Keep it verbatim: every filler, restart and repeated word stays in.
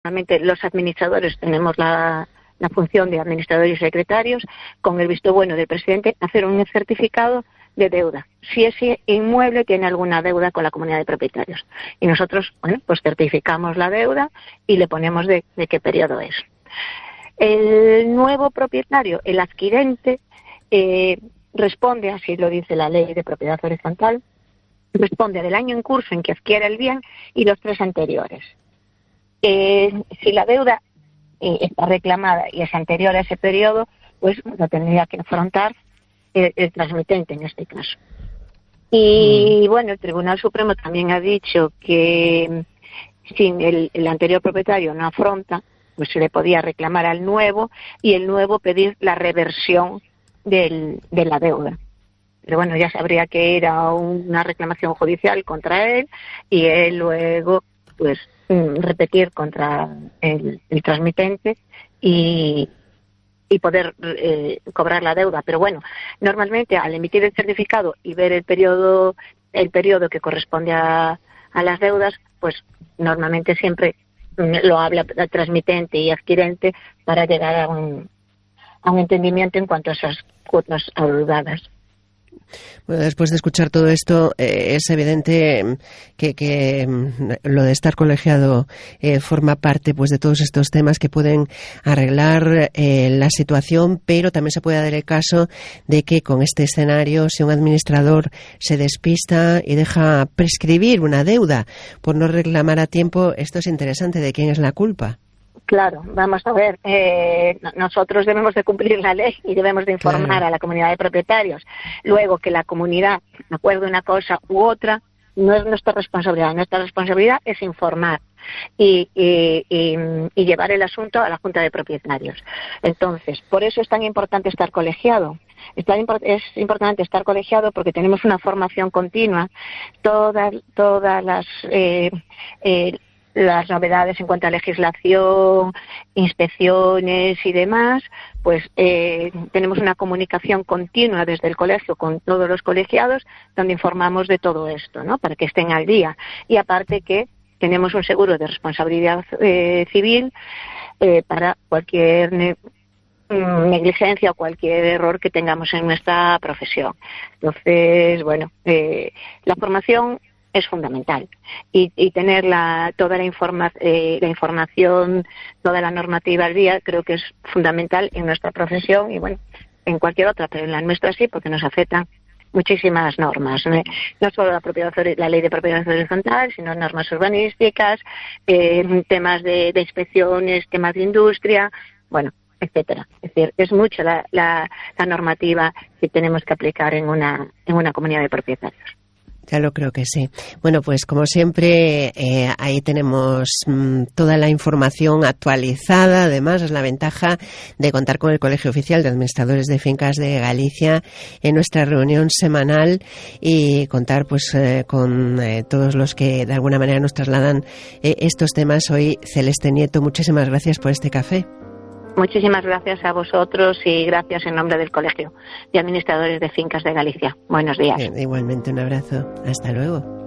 Normalmente los administradores tenemos la, la función de administradores y secretarios, con el visto bueno del presidente, hacer un certificado de deuda, si ese inmueble tiene alguna deuda con la comunidad de propietarios. Y nosotros, bueno, pues certificamos la deuda y le ponemos de, de qué periodo es. El nuevo propietario, el adquirente, eh, responde, así lo dice la ley de propiedad horizontal, responde del año en curso en que adquiere el bien y los tres anteriores. Eh, si la deuda eh, está reclamada y es anterior a ese periodo, pues lo tendría que afrontar el, el transmitente en este caso. Y bueno, el Tribunal Supremo también ha dicho que si el, el anterior propietario no afronta, pues se le podía reclamar al nuevo y el nuevo pedir la reversión del, de la deuda. Pero bueno, ya sabría que era una reclamación judicial contra él y él luego pues repetir contra el, el transmitente y, y poder eh, cobrar la deuda. Pero bueno, normalmente al emitir el certificado y ver el periodo el periodo que corresponde a, a las deudas, pues normalmente siempre lo habla el transmitente y adquirente para llegar a un, a un entendimiento en cuanto a esas cuotas adeudadas. Bueno, después de escuchar todo esto, eh, es evidente que, que lo de estar colegiado eh, forma parte pues de todos estos temas que pueden arreglar eh, la situación, pero también se puede dar el caso de que con este escenario, si un administrador se despista y deja prescribir una deuda por no reclamar a tiempo, esto es interesante. ¿De quién es la culpa? Claro, vamos a ver, eh, nosotros debemos de cumplir la ley y debemos de informar claro. a la comunidad de propietarios. Luego que la comunidad acuerde una cosa u otra no es nuestra responsabilidad. Nuestra responsabilidad es informar y, y, y, y llevar el asunto a la Junta de Propietarios. Entonces, por eso es tan importante estar colegiado. Es, tan import- es importante estar colegiado porque tenemos una formación continua. Todas, todas las... Eh, eh, las novedades en cuanto a legislación, inspecciones y demás, pues eh, tenemos una comunicación continua desde el colegio con todos los colegiados donde informamos de todo esto, ¿no? Para que estén al día. Y aparte que tenemos un seguro de responsabilidad eh, civil eh, para cualquier ne- negligencia o cualquier error que tengamos en nuestra profesión. Entonces, bueno, eh, la formación es fundamental y, y tener la, toda la, informa, eh, la información, toda la normativa al día creo que es fundamental en nuestra profesión y bueno, en cualquier otra, pero en la nuestra sí, porque nos afectan muchísimas normas, no, no solo la, propiedad, la ley de propiedad horizontal, sino normas urbanísticas, eh, temas de, de inspecciones, temas de industria, bueno, etcétera. Es decir, es mucha la, la, la normativa que tenemos que aplicar en una, en una comunidad de propietarios. Ya lo creo que sí. Bueno, pues como siempre, eh, ahí tenemos mmm, toda la información actualizada. Además, es la ventaja de contar con el Colegio Oficial de Administradores de Fincas de Galicia en nuestra reunión semanal y contar pues eh, con eh, todos los que de alguna manera nos trasladan eh, estos temas. Hoy, Celeste Nieto, muchísimas gracias por este café. Muchísimas gracias a vosotros y gracias en nombre del Colegio de Administradores de Fincas de Galicia. Buenos días. Bien, igualmente un abrazo. Hasta luego.